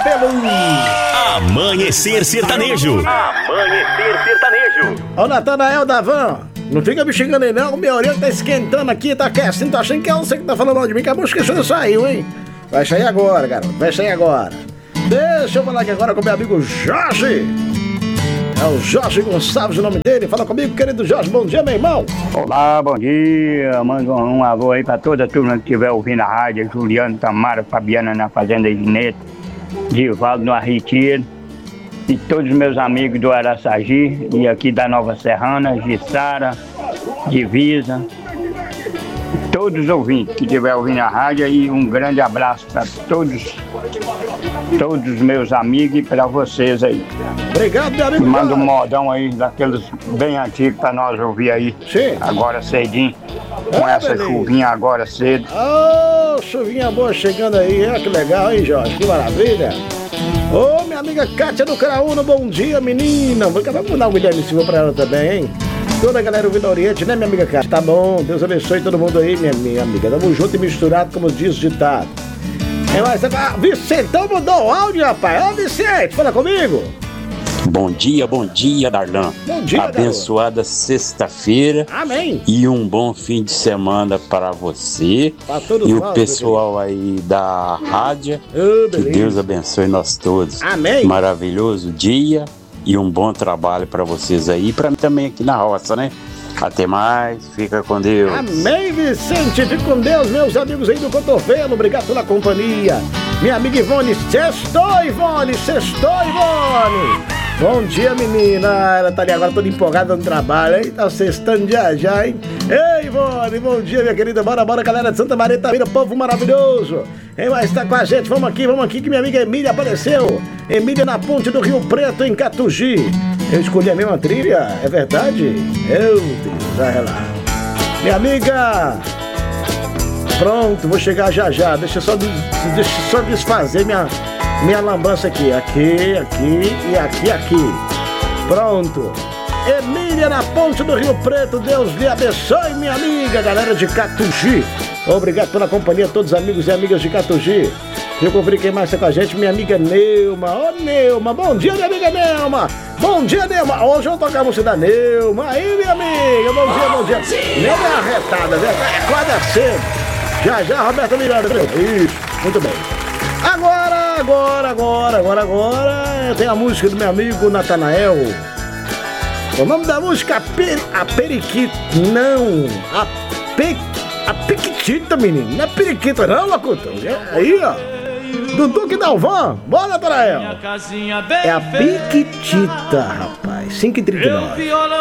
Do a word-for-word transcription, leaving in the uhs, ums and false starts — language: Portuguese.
pelo Amanhecer Sertanejo. Amanhecer Sertanejo. Ô, Natanael da Van, não fica me xingando aí não, minha orelha tá esquentando aqui, tá aquecendo, tá achando que é você que tá falando mal de mim, que a música já saiu, hein? Vai sair agora, garoto, vai sair agora. Deixa eu falar aqui agora com meu amigo Jorge. É o Jorge Gonçalves o nome dele. Fala comigo, querido Jorge, bom dia, meu irmão. Olá, bom dia. Manda um alô aí pra toda a turma que estiver ouvindo a rádio. Juliano, Tamara, Fabiana na Fazenda Ignete, Divaldo no Arritiro. E todos os meus amigos do Araçagi e aqui da Nova Serrana, Gissara, Divisa. Todos os ouvintes que estiver ouvindo a rádio aí, um grande abraço para todos, todos os meus amigos e para vocês aí. Obrigado, meu amigo. Manda um modão aí, daqueles bem antigos para nós ouvir aí. Sim. Agora cedinho, com Ah, essa beleza. chuvinha agora cedo. Ô, oh, chuvinha boa chegando aí, olha que legal, hein, Jorge? Que maravilha. Ô, oh, minha amiga Kátia do Caraúna, bom dia, menina. Vamos mandar um Guilherme Silva pra ela também, hein? Toda a galera ouvindo Oriente, né, minha amiga Kátia? Tá bom, Deus abençoe todo mundo aí, minha, minha amiga. Tamo junto e misturado, como diz o ditado. É, mas, ah, Vicentão mandou o áudio, rapaz. Ô, Vicente, fala comigo. Bom dia, bom dia, Darlan. Bom dia, abençoada sexta-feira. Amém. E um bom fim de semana para você Pra todos e nós, o pessoal aí da rádio. Ô, Que beleza. Deus abençoe nós todos. Amém. Maravilhoso dia e um bom trabalho para vocês aí e para mim também aqui na roça, né? Até mais, fica com Deus. Amém, Vicente. Fique com Deus, meus amigos aí do Cotovelo. Obrigado pela companhia. Minha amiga Ivone, sextou, Ivone, sextou, Ivone. Bom dia, menina. Ela tá ali agora toda empolgada no trabalho, hein? Tá sextando já já, hein? Ei, Ivone, bom dia, minha querida. Bora, bora, galera de Santa Maria Itabira, povo maravilhoso. Quem mais tá com a gente? Vamos aqui, vamos aqui, que minha amiga Emília apareceu. Emília na ponte do Rio Preto, em Catugi. Eu escolhi a mesma trilha, é verdade? Meu Deus, vai lá. Minha amiga... Pronto, vou chegar já já. Deixa eu só, deixa eu só desfazer minha, minha lambança aqui. Aqui, aqui e aqui, aqui. Pronto. Emília na ponte do Rio Preto. Deus lhe abençoe, minha amiga. Galera de Catugi. Obrigado pela companhia, todos os amigos e amigas de Catugi. Deixa eu conferir quem mais está com a gente. Minha amiga Neuma. Ô, Neuma. Bom dia, minha amiga Neuma. Bom dia, Neuma. Hoje eu vou tocar a música da Neuma. Aí, minha amiga. Bom dia, bom dia. Neuma é arretada, né? Acorda cedo. Já, já, Roberto Miranda. Isso, muito bem. Agora, agora, agora, agora, agora, tem a música do meu amigo Natanael. O nome da música, a, per, a Periquita. Não, a, pe, a Piquitita, menino. Não é Periquita, não, Lacuta. É aí, ó. Dudu que dá o van. Bora, Natanael. É a Piquitita, rapaz. cinco e trinta e nove.